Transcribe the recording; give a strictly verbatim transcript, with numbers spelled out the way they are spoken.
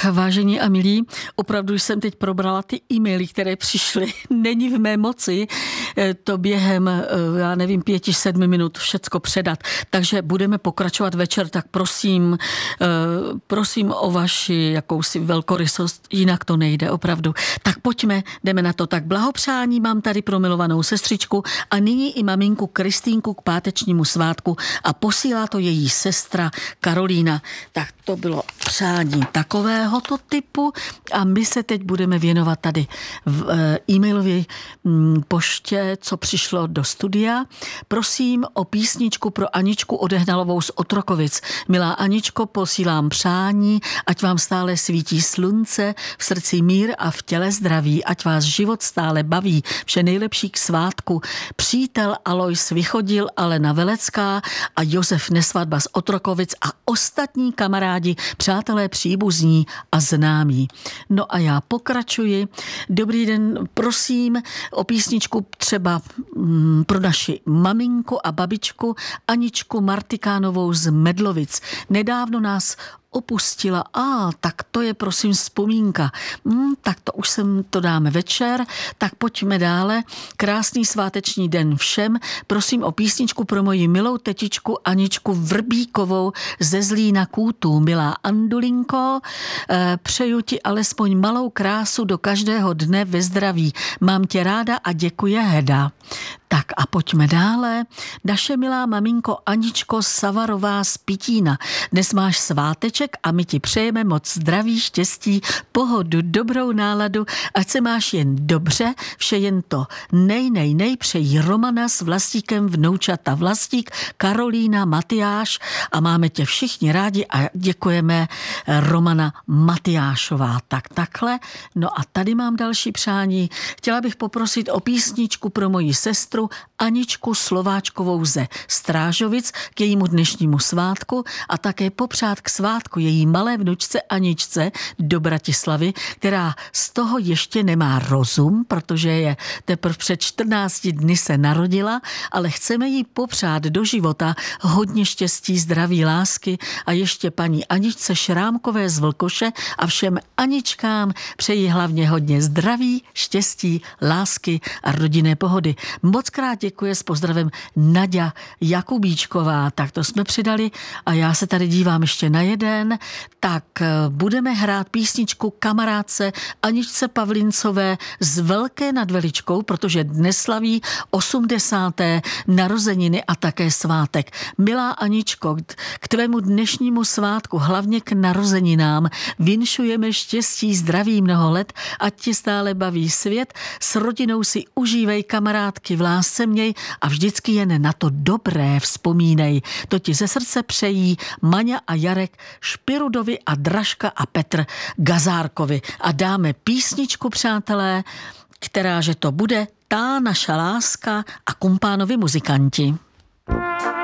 vážení a milí, opravdu jsem teď probrala ty e-maily, které přišly. Není v mé moci to během, já nevím, pěti, sedmi minut všecko předat. Takže budeme pokračovat večer, tak prosím, prosím o vaši jakousi velkorysost, jinak to nejde opravdu. Tak pojďme, jdeme na to. Tak blahopřání mám tady pro milovanou sestřičku a nyní i maminku Kristýnku k pátečnímu svátku a posílá to její sestra Karolína. Tak to bylo přání takovéhoto typu a my se teď budeme věnovat tady v e-mailové poště, co přišlo do studia. Prosím o písničku pro Aničku Odehnalovou z Otrokovic. Milá Aničko, posílám přání, ať vám stále svítí slunce, v srdci mír a v těle zdraví, ať vás život stále baví. Vše nejlepší k svátku. Přítel Alois Vychodil, Alena Velecká a Josef Nesvadba z Otrokovic a ostatní kamarádi, přátelé, příbuzní a známí. No a já pokračuji. Dobrý den, prosím o písničku třeba mm, pro naši maminku a babičku Aničku Martikánovou z Medlovic. Nedávno nás opustila. A, ah, tak to je prosím vzpomínka. Hmm, tak to už sem to dáme večer. Tak pojďme dále. Krásný sváteční den všem. Prosím o písničku pro moji milou tetičku Aničku Vrbíkovou ze Zlína Kůtů. Milá Andulinko, eh, přeju ti alespoň malou krásu do každého dne ve zdraví. Mám tě ráda a děkuje Heda. Tak a pojďme dále. Naše milá maminko Aničko Savarová z Pitína. Dnes máš sváteček a my ti přejeme moc zdraví, štěstí, pohodu, dobrou náladu, ať se máš jen dobře, vše jen to nej, nej, nej, přejí Romana s Vlastíkem, vnoučata Vlastík, Karolína, Matyáš a máme tě všichni rádi a děkujeme Romana Matyášová. Tak takhle. No a tady mám další přání. Chtěla bych poprosit o písničku pro moji sestru Aničku Slováčkovou ze Strážovic k jejímu dnešnímu svátku a také popřát k svátku její malé vnučce Aničce do Bratislavy, která z toho ještě nemá rozum, protože je teprve před čtrnácti dny se narodila, ale chceme jí popřát do života hodně štěstí, zdraví, lásky a ještě paní Aničce Šrámkové z Vlkoše a všem Aničkám přeji hlavně hodně zdraví, štěstí, lásky a rodinné pohody. Moc krát děkuje s pozdravem Naďa Jakubíčková. Tak to jsme přidali a já se tady dívám ještě na jeden. Tak budeme hrát písničku kamarádce Aničce Pavlincové z Velké nad Veličkou, protože dnes slaví osmdesáté narozeniny a také svátek. Milá Aničko, k tvému dnešnímu svátku, hlavně k narozeninám, vinšujeme štěstí, zdraví mnoho let, ať ti stále baví svět, s rodinou si užívej kamarádky, v lásce měj a vždycky jen na to dobré vzpomínej. To ti ze srdce přejí Maňa a Jarek Špirudovi a Dražka a Petr Gazárkovi. A dáme písničku, přátelé, která že to bude Tá naša láska a kumpánovi muzikanti.